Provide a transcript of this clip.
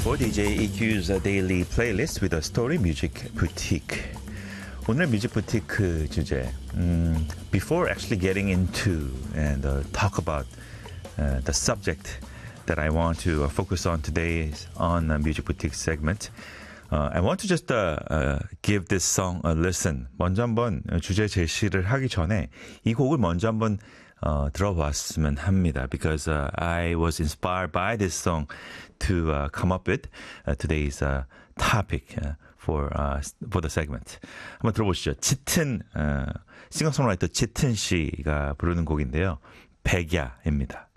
for DJ EQ's daily playlist with a story music boutique. 오늘 뮤직 부티크 주제. Before actually getting into and talk about the subject that I want to focus on today on the Music Boutique segment, I want to just give this song a listen. 먼저 한번 주제 제시를 하기 전에 이 곡을 먼저 한번 들어봤으면 합니다. Because I was inspired by this song to come up with today's topic for the segment. 한번 들어보시죠. 짙은 싱어송라이터 짙은 씨가 부르는 곡인데요. 백야입니다.